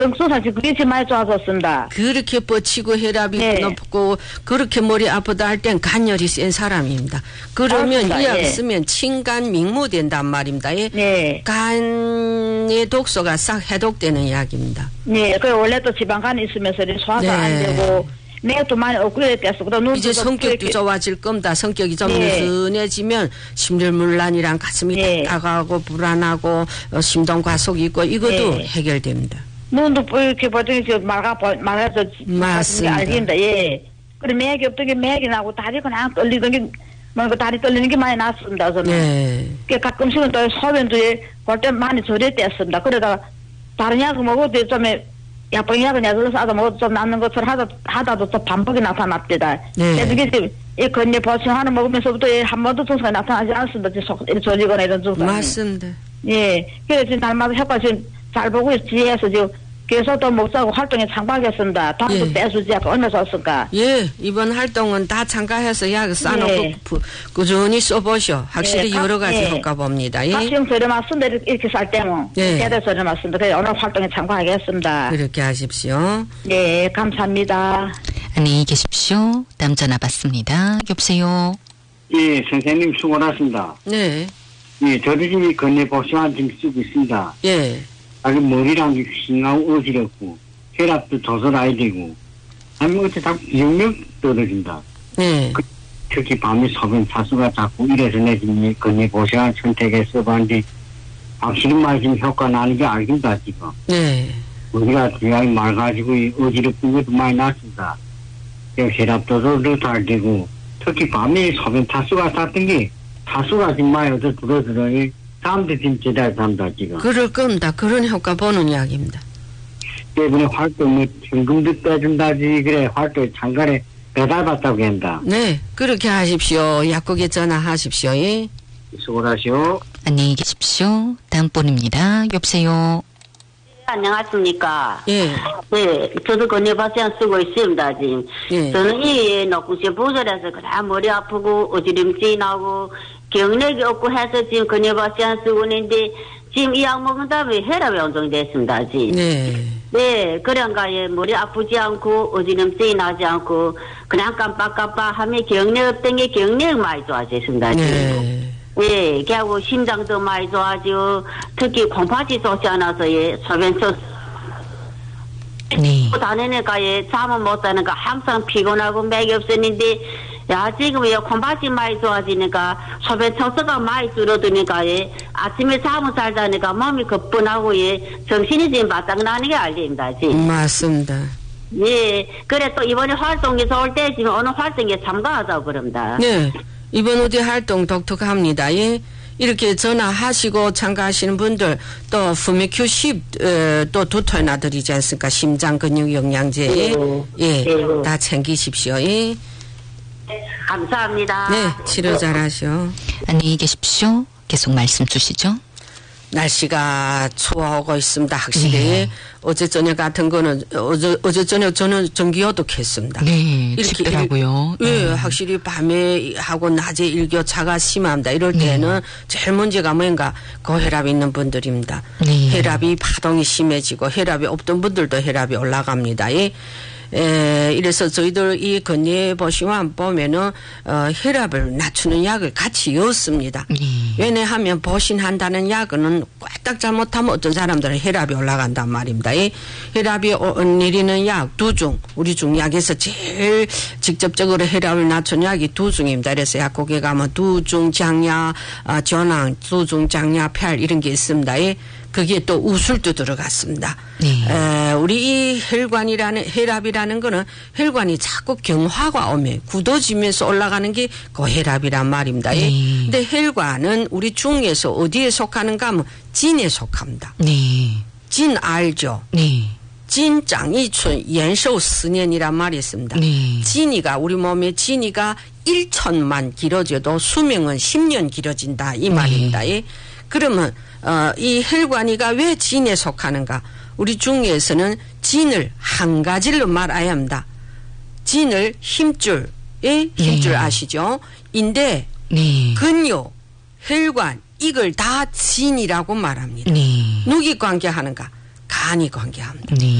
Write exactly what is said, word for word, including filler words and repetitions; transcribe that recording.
사실 그게 제일 많이 좋아졌습니다. 그렇게 뻗치고 혈압이 네. 높고 그렇게 머리 아프다 할 땐 간열이 센 사람입니다. 그러면 맞습니다. 이 약 예. 쓰면 친간 민모된단 말입니다. 예. 네. 간의 독소가 싹 해독되는 약입니다. 네. 그 원래 또 지방간이 있으면서 소화가 네. 안 되고 맥도 많이 엇그려졌어. 그다음 이제 성격도 좋아질 겁니다. 성격이 좀 네. 느슨해지면 심혈문란이랑 가슴이 네. 답답하고 불안하고 어, 심동 과속이 있고 이것도 네. 해결됩니다. 눈도 이렇게 보더니 저 말가 말아서 맞습니다. 알긴다. 예. 그래 맥이 없던 게 맥이 나고 다리 그냥 떨리던 게 뭔가 다리 떨리는 게 많이 났습니다. 저는. 네. 그 가끔씩은 또 소변도 볼 때 많이 저렸댔습니다. 그러다가 다른 약을 먹어도 좀 약봉 약은 약을 사다 먹어도 좀 낫는 것을 하다 하다도 또 반복이 나타납니다. 네. 그래서 이게 이 건예 보충 하나 먹으면서부터 한 번도 증상이 나타나지 않습니다. 속 이렇게 졸리거나 이런 증상. 맞습니다. 예. 그래서 지금 날마다 효과 지금 잘 보고 지혜에서 지금 계속 또 목사하고 활동에 참가하겠습니다. 다음도 예. 빼주지 않고 얼마 줬을까? 예, 이번 활동은 다 참가해서 약 싸놓고 예. 부- 꾸준히 써보셔. 확실히 예, 각- 여러 가지 예. 효과 봅니다. 예. 각종 저렴했습니다. 이렇게 살 때는. 예. 대대 저렴했습니다. 그래서 오늘 활동에 참가하겠습니다. 그렇게 하십시오. 네, 감사합니다. 안녕히 계십시오. 다음 전화 받습니다. 여보세요. 예, 선생님 수고하셨습니다. 네, 예, 저도 지금 이 건네보시만 좀 쓰고 있습니다. 예, 아주 머리랑 싱하고 어지럽고, 혈압도 조절해야 되고, 아니면 어째 자꾸 기억력 떨어진다. 네, 특히 밤에 소변 차수가 자꾸 이래서 내 지금 이 건네보시만 선택해서 써봤는데, 확실히 말 지금 효과 나는 게 알긴다, 지금. 네, 머리가 되게 맑아지고, 이 어지럽은 것도 많이 났습니다. 혈압 조절도 잘 되고, 특히 밤에 소변 차수가 쌌던 게, 차수가 지금 많이 어서 줄어들어. 사람들 지금 제대로 산다, 지금. 그럴 겁니다. 그런 효과 보는 약입니다. 때문에 활동, 뭐, 현금도 빼준다지, 그래, 활동 장관에 배달받다고 한다. 네, 그렇게 하십시오. 약국에 전화하십시오. 예. 수고하시오. 안녕히 계십시오. 다음 번입니다. 여보세요. 안녕하십니까. 예, 네, 저도 건네바시안 쓰고 있습니다, 지금. 예. 저는 이 녹구시 부설에서 그냥 머리 아프고 어지럼증이 나고 경력이 없고 해서 지금 건네바시안 쓰고 있는데 지금 이 약 먹은 다음에 혈압이 안정됐습니다, 지금. 네, 네, 그런가, 예, 머리 아프지 않고 어지럼증이 나지 않고 그냥 깜빡깜빡 하면 경력 없던 게 경력 많이 좋아졌습니다, 지금. 네. 예, 걔하고 심장도 많이 좋아지고 특히 콩팥이 좋지 않아서 예, 소변 쳐 네. 다니니까 예, 잠은 못 자니까 항상 피곤하고 맥이 없었는데 야 지금 예, 콩팥이 많이 좋아지니까 소변 촉수가 많이 줄어드니까 예, 아침에 잠을 잘 자니까 몸이 거뿐하고 예, 정신이 지금 바짝 나는 게 알립니다, 지금. 맞습니다. 예, 그래 또 이번에 활동에서 올 때 지금 어느 활동에 참가하자고 그럽니다. 네, 이번 어디 활동 독특합니다. 예. 이렇게 전화하시고 참가하시는 분들 또 후미큐 십 어, 또 두토나 드리지 않습니까? 심장 근육 영양제 네. 예, 네. 다 챙기십시오. 예. 감사합니다. 네, 치료 잘하시오. 안녕히 계십시오. 계속 말씀 주시죠. 날씨가 추워오고 있습니다. 확실히 네. 어제 저녁 같은 거는 어제 어제 저녁 저는 전기요도 켰습니다. 네, 이렇게 춥더라고요. 일, 예, 네. 확실히 밤에 하고 낮에 일교차가 심합니다. 이럴 때는 제일 문제가 뭔가 고혈압 있는 분들입니다. 네. 혈압이 파동이 심해지고 혈압이 없던 분들도 혈압이 올라갑니다. 예. 에, 이래서 저희들 이 건예 보시면 보면은 어, 혈압을 낮추는 약을 같이 넣었습니다. 네. 왜냐하면 보신한다는 약은 꽉딱 잘못하면 어떤 사람들은 혈압이 올라간단 말입니다. 이 혈압이 오- 내리는 약 두 중, 우리 중약에서 제일 직접적으로 혈압을 낮추는 약이 두 중입니다. 그래서 약국에 가면 두중 장야, 아, 전황, 두중 장야 펠 이런 게 있습니다. 이 거기에 또 우술도 들어갔습니다. 네. 에, 우리 이 혈관이라는 혈압이라는 거는 혈관이 자꾸 경화가 오면 굳어지면서 올라가는 게 고혈압이란 말입니다. 예. 네. 근데 혈관은 우리 중에서 어디에 속하는가 하면 진에 속합니다. 네. 진 알죠? 네. 진 장이춘 연寿 스년이란 말이 있습니다. 네. 진이가 우리 몸의 진이가 일천만 길어져도 수명은 십 년 길어진다 이 말입니다. 예. 그러면 어, 이 혈관이가 왜 진에 속하는가? 우리 중에서는 진을 한 가지로 말해야 합니다. 진을 힘줄, 예? 힘줄 네. 아시죠? 인대, 네. 근육, 혈관 이걸 다 진이라고 말합니다. 네. 누기 관계하는가? 간이 관계합니다. 네.